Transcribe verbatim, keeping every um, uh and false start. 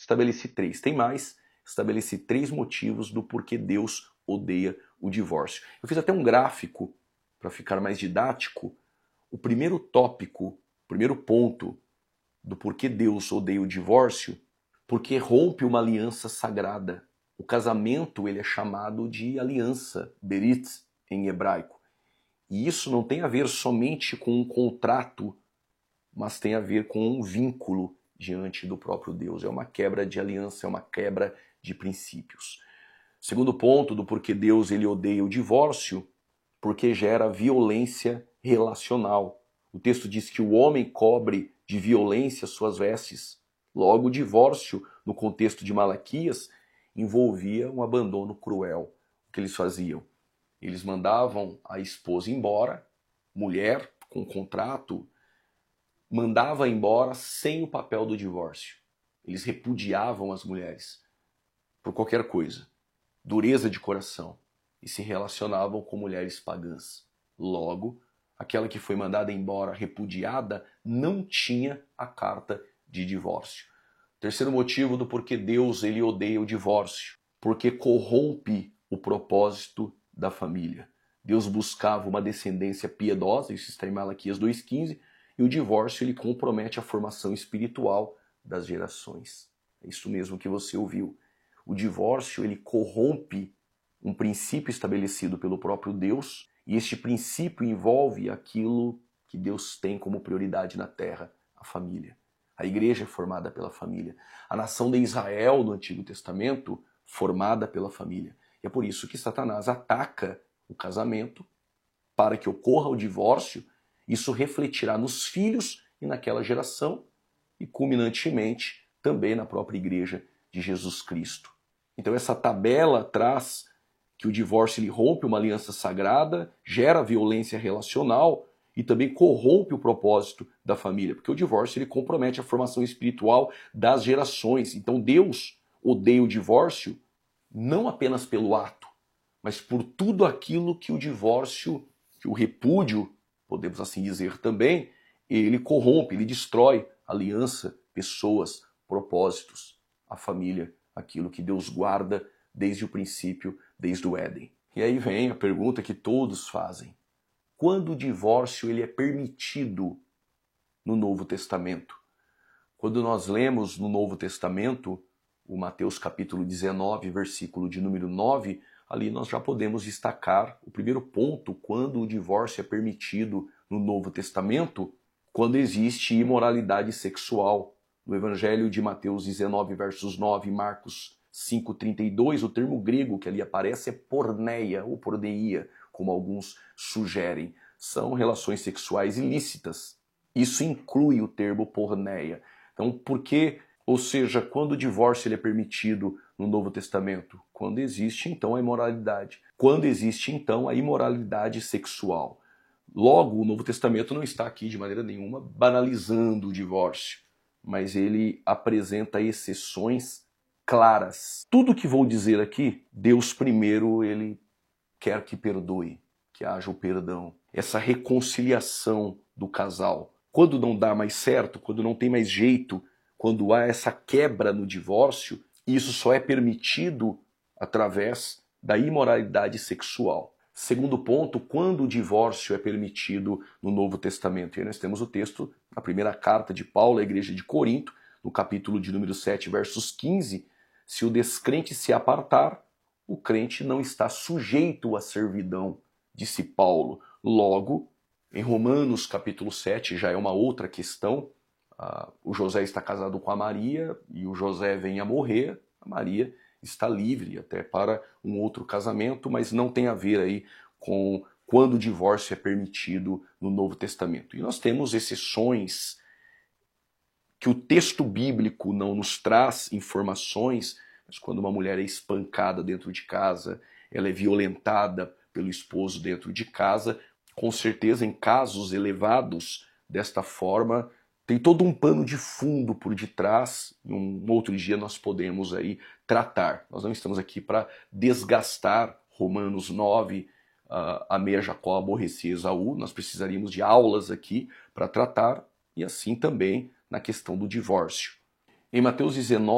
estabeleci três. Tem mais, estabeleci três motivos do porquê Deus odeia o divórcio. Eu fiz até um gráfico para ficar mais didático. O primeiro tópico, o primeiro ponto do porquê Deus odeia o divórcio, porque rompe uma aliança sagrada. O casamento ele é chamado de aliança, berit, em hebraico. E isso não tem a ver somente com um contrato, mas tem a ver com um vínculo diante do próprio Deus. É uma quebra de aliança, é uma quebra de princípios. Segundo ponto do porquê Deus ele odeia o divórcio, porque gera violência relacional. O texto diz que o homem cobre de violência suas vestes. Logo, o divórcio, no contexto de Malaquias, envolvia um abandono cruel. O que eles faziam? Eles mandavam a esposa embora, mulher com contrato, mandava embora sem o papel do divórcio. Eles repudiavam as mulheres por qualquer coisa, dureza de coração, e se relacionavam com mulheres pagãs. Logo, aquela que foi mandada embora, repudiada, não tinha a carta de divórcio. Terceiro motivo do porquê Deus ele odeia o divórcio, porque corrompe o propósito da família. Deus buscava uma descendência piedosa, isso está em Malaquias dois quinze, e o divórcio ele compromete a formação espiritual das gerações. É isso mesmo que você ouviu. O divórcio ele corrompe um princípio estabelecido pelo próprio Deus, e este princípio envolve aquilo que Deus tem como prioridade na terra, a família. A igreja é formada pela família. A nação de Israel no Antigo Testamento, formada pela família. E é por isso que Satanás ataca o casamento para que ocorra o divórcio. Isso refletirá nos filhos e naquela geração e, culminantemente, também na própria igreja de Jesus Cristo. Então essa tabela traz que o divórcio ele rompe uma aliança sagrada, gera violência relacional e também corrompe o propósito da família, porque o divórcio ele compromete a formação espiritual das gerações. Então Deus odeia o divórcio não apenas pelo ato, mas por tudo aquilo que o divórcio, que o repúdio, podemos assim dizer também, ele corrompe, ele destrói aliança, pessoas, propósitos, a família, aquilo que Deus guarda desde o princípio, desde o Éden. E aí vem a pergunta que todos fazem. Quando o divórcio ele é permitido no Novo Testamento? Quando nós lemos no Novo Testamento, o Mateus capítulo dezenove, versículo de número nove, ali nós já podemos destacar o primeiro ponto, quando o divórcio é permitido no Novo Testamento, quando existe imoralidade sexual. No Evangelho de Mateus dezenove, versos nove, Marcos cinco, trinta e dois, o termo grego que ali aparece é porneia ou porneia, como alguns sugerem. São relações sexuais ilícitas. Isso inclui o termo porneia. Então, por que, ou seja, quando o divórcio ele é permitido no Novo Testamento? Quando existe, então, a imoralidade. Quando existe, então, a imoralidade sexual. Logo, o Novo Testamento não está aqui, de maneira nenhuma, banalizando o divórcio, mas ele apresenta exceções claras. Tudo que vou dizer aqui, Deus primeiro, ele quer que perdoe, que haja o perdão, essa reconciliação do casal. Quando não dá mais certo, quando não tem mais jeito, quando há essa quebra no divórcio, isso só é permitido através da imoralidade sexual. Segundo ponto, quando o divórcio é permitido no Novo Testamento. E aí nós temos o texto na primeira carta de Paulo à igreja de Corinto, no capítulo de número sete, versos quinze, se o descrente se apartar, o crente não está sujeito à servidão, disse Paulo. Logo, em Romanos capítulo sete, já é uma outra questão. Uh, o José está casado com a Maria e o José vem a morrer. A Maria está livre até para um outro casamento, mas não tem a ver aí com quando o divórcio é permitido no Novo Testamento. E nós temos exceções que o texto bíblico não nos traz informações, mas quando uma mulher é espancada dentro de casa, ela é violentada pelo esposo dentro de casa, com certeza em casos elevados desta forma, tem todo um pano de fundo por detrás, e um outro dia nós podemos aí tratar. Nós não estamos aqui para desgastar Romanos nove, uh, amei a Jacó, aborreci Esaú, nós precisaríamos de aulas aqui para tratar, e assim também na questão do divórcio. Em Mateus dezenove,